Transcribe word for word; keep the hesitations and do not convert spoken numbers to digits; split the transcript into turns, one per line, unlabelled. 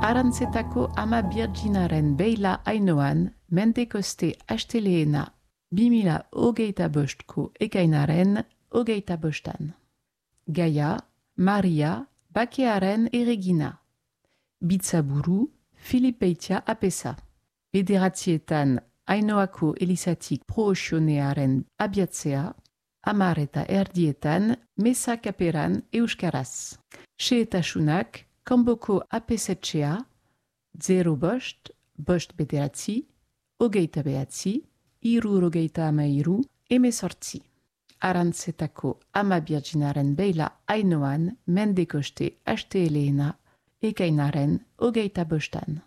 Arantzetako ama birginaren beila ainoan, mendekoste asteleena bimila hogeita bostko ekainaren hogeita bostan. Gaia, Maria, bakearen erregina. Bitzaburu, Filipeitia apesa. Bederatzietan Ainoako elizatik proxionearen abiatzea, hamar eta erdietan mesa kaperan euskaraz. Xehetasunak, kanboko apesetxea, zero bost, bost bederatzi, hogeita behatzi, hirurogeita hamairu, emezortzi. Arantzetako ama birginaren beila ainoan mendekoste asteleena ekainaren hogeita bostan.